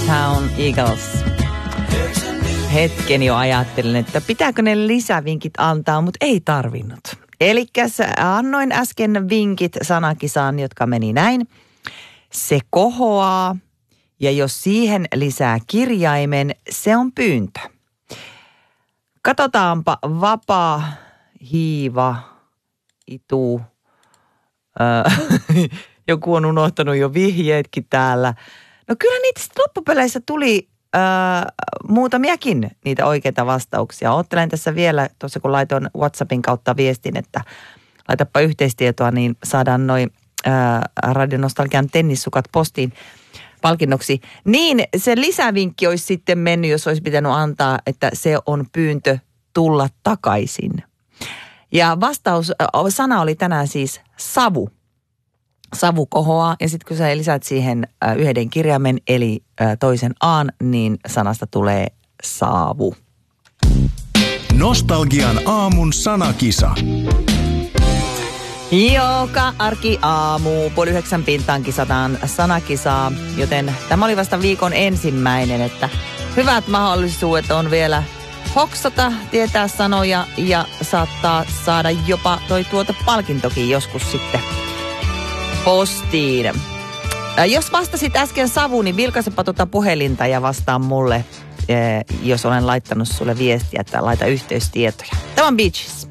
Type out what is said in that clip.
Uptown Eagles. Hetken jo ajattelin, että pitääkö ne lisävinkit antaa, mutta ei tarvinnut. Elikkäs annoin äsken vinkit sanakisaan, jotka meni näin. Se kohoaa ja jos siihen lisää kirjaimen, se on pyyntö. Katsotaanpa vapaa, hiiva, itu. Joku on unohtanut jo vihjeetkin täällä. No kyllä niitä loppupeleissä tuli muutamiakin niitä oikeita vastauksia. Ottelen tässä vielä, tuossa kun laitoin WhatsAppin kautta viestin, että laitapa yhteistietoa, niin saadaan noi Radionostalgian tennissukat postiin palkinnoksi. Niin se lisävinkki olisi sitten mennyt, jos olisi pitänyt antaa, että se on pyyntö tulla takaisin. Ja sana oli tänään siis savu. Savu kohoaa ja sitten kun sä lisät siihen yhden kirjaimen eli toisen aan, niin sanasta tulee saavu. Nostalgian aamun sanakisa. Joka aamu 8:30 pintaan kisataan sanakisaa, joten tämä oli vasta viikon ensimmäinen, että hyvät mahdollisuudet on vielä hoksata, tietää sanoja ja saattaa saada jopa palkintokin joskus sitten postiin. Jos vastasit äsken savu, niin vilkaisepa puhelinta ja vastaa mulle, jos olen laittanut sulle viestiä, että laita yhteystietoja. Tämä on Beaches.